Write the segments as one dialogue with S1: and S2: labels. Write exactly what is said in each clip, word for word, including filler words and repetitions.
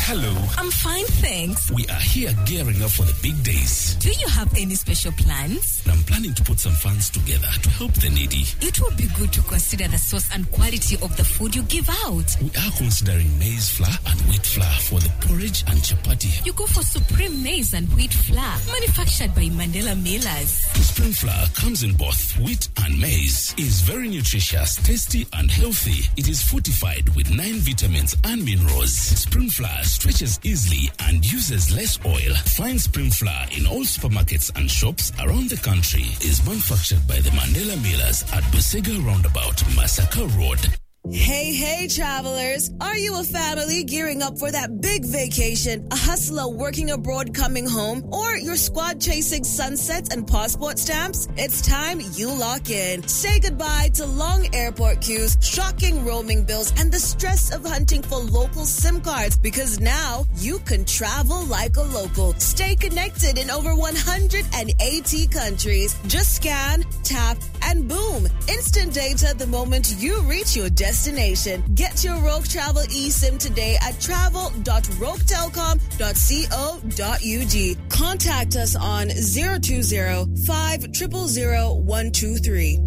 S1: Hello.
S2: I'm fine, thanks.
S1: We are here gearing up for the big days.
S2: Do you have any special plans?
S1: I'm planning to put some funds together to help the needy.
S2: It would be good to consider the source and quality of the food you give out.
S1: We are considering maize flour and wheat flour for the porridge and chapati.
S2: You go for Supreme Maize and Wheat Flour, manufactured by Mandela Millers.
S1: Supreme flour comes in both wheat and maize. Is very nutritious, tasty and healthy. It is fortified with nine vitamins and minerals. Supreme flour stretches easily and uses less oil. Find Supreme flour in all supermarkets and shops around the country. Is manufactured by the Mandela Millers at Busega Roundabout, Masaka Road.
S3: Hey, hey, travelers. Are you a family gearing up for that big vacation, a hustler working abroad coming home, or your squad chasing sunsets and passport stamps? It's time you lock in. Say goodbye to long airport queues, shocking roaming bills, and the stress of hunting for local SIM cards, because now you can travel like a local. Stay connected in over one hundred eighty countries. Just scan, tap, and boom. Instant data the moment you reach your destination. Destination. Get your Rogue Travel eSIM today at travel dot rogue telcom dot co dot ug. Contact us on zero two zero, five zero zero zero, one two three.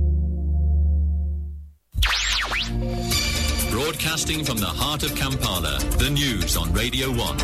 S4: Broadcasting from the heart of Kampala, the news on Radio one.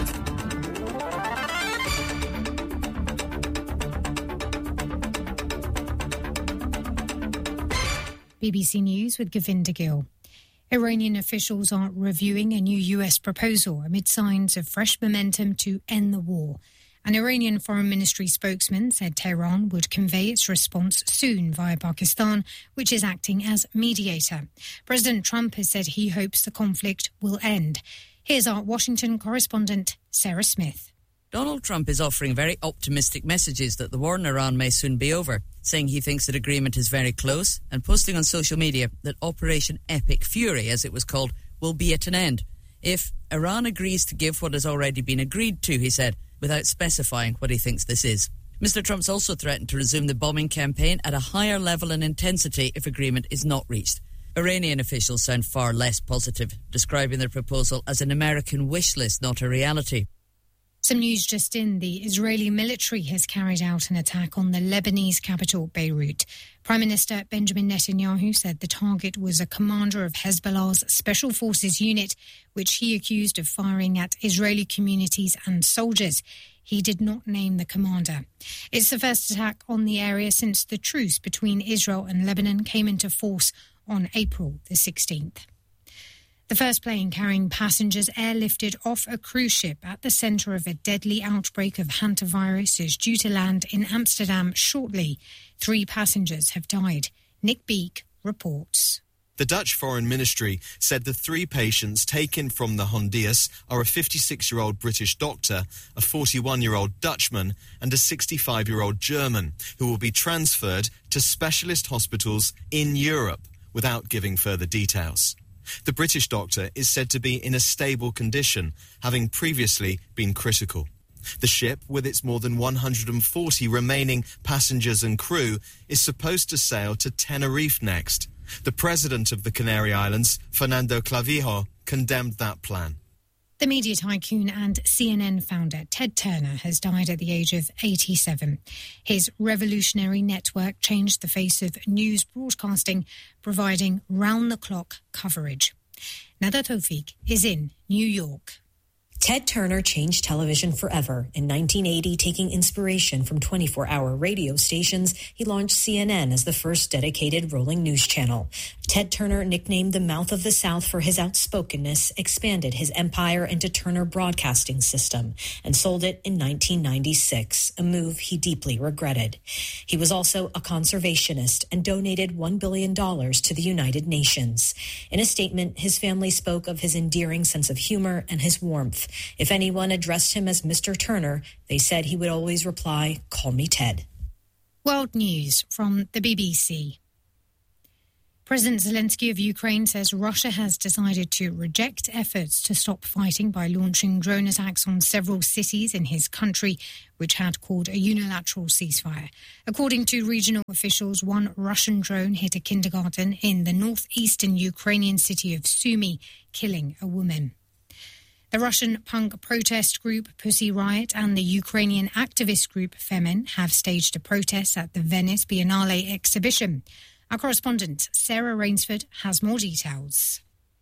S5: B B C News with Govinda Gill. Iranian officials are reviewing a new U S proposal amid signs of fresh momentum to end the war. An Iranian Foreign Ministry spokesman said Tehran would convey its response soon via Pakistan, which is acting as mediator. President Trump has said he hopes the conflict will end. Here's our Washington correspondent, Sarah Smith.
S6: Donald Trump is offering very optimistic messages that the war in Iran may soon be over, saying he thinks that agreement is very close and posting on social media that Operation Epic Fury, as it was called, will be at an end if Iran agrees to give what has already been agreed to, he said, without specifying what he thinks this is. Mister Trump's also threatened to resume the bombing campaign at a higher level and intensity if agreement is not reached. Iranian officials sound far less positive, describing their proposal as an American wish list, not a reality.
S5: Some news just in. The Israeli military has carried out an attack on the Lebanese capital, Beirut. Prime Minister Benjamin Netanyahu said the target was a commander of Hezbollah's Special Forces unit, which he accused of firing at Israeli communities and soldiers. He did not name the commander. It's the first attack on the area since the truce between Israel and Lebanon came into force on April the sixteenth. The first plane carrying passengers airlifted off a cruise ship at the centre of a deadly outbreak of hantavirus is due to land in Amsterdam shortly. Three passengers have died. Nick Beek reports.
S7: The Dutch Foreign Ministry said the three patients taken from the Hondias are a fifty-six-year-old British doctor, a forty-one-year-old Dutchman and a sixty-five-year-old German, who will be transferred to specialist hospitals in Europe without giving further details. The British doctor is said to be in a stable condition, having previously been critical. The ship, with its more than one hundred forty remaining passengers and crew, is supposed to sail to Tenerife next. The president of the Canary Islands, Fernando Clavijo, condemned that plan.
S5: The media tycoon and C N N founder Ted Turner has died at the age of eighty-seven. His revolutionary network changed the face of news broadcasting, providing round-the-clock coverage. Nada Tawfiq is in New York.
S8: Ted Turner changed television forever. In nineteen eighty, taking inspiration from twenty-four hour radio stations, he launched C N N as the first dedicated rolling news channel. Ted Turner, nicknamed the Mouth of the South for his outspokenness, expanded his empire into Turner Broadcasting System and sold it in nineteen ninety-six, a move he deeply regretted. He was also a conservationist and donated one billion dollars to the United Nations. In a statement, his family spoke of his endearing sense of humor and his warmth. If anyone addressed him as Mister Turner, they said he would always reply, "Call me Ted."
S5: World News from the B B C. President Zelensky of Ukraine says Russia has decided to reject efforts to stop fighting by launching drone attacks on several cities in his country, which had called a unilateral ceasefire. According to regional officials, one Russian drone hit a kindergarten in the northeastern Ukrainian city of Sumy, killing a woman. The Russian punk protest group Pussy Riot and the Ukrainian activist group Femen have staged a protest at the Venice Biennale exhibition. Our correspondent Sarah Rainsford has more details.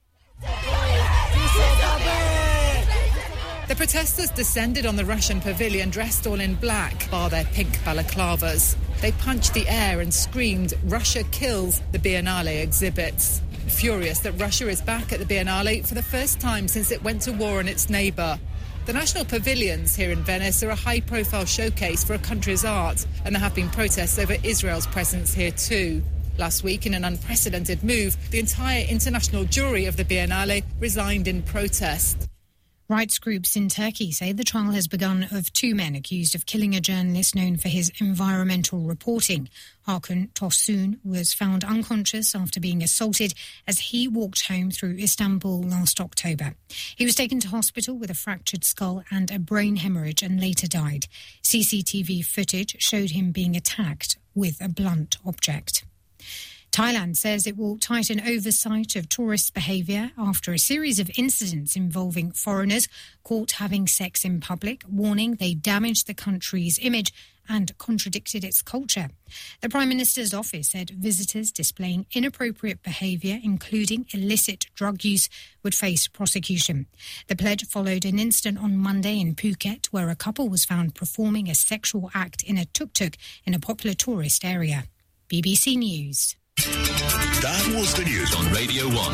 S9: The protesters descended on the Russian pavilion dressed all in black, bar their pink balaclavas. They punched the air and screamed, "Russia kills," the Biennale exhibits. Furious that Russia is back at the Biennale for the first time since it went to war on its neighbour. The national pavilions here in Venice are a high-profile showcase for a country's art, and there have been protests over Israel's presence here too. Last week, in an unprecedented move, the entire international jury of the Biennale resigned in protest.
S5: Rights groups in Turkey say the trial has begun of two men accused of killing a journalist known for his environmental reporting. Hakan Tosun was found unconscious after being assaulted as he walked home through Istanbul last October. He was taken to hospital with a fractured skull and a brain hemorrhage and later died. C C T V footage showed him being attacked with a blunt object. Thailand says it will tighten oversight of tourists' behaviour after a series of incidents involving foreigners caught having sex in public, warning they damaged the country's image and contradicted its culture. The Prime Minister's office said visitors displaying inappropriate behaviour, including illicit drug use, would face prosecution. The pledge followed an incident on Monday in Phuket where a couple was found performing a sexual act in a tuk-tuk in a popular tourist area. B B C News.
S1: That was the news on Radio one.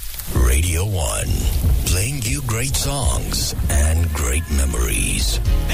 S1: Radio one, playing you great songs and great memories.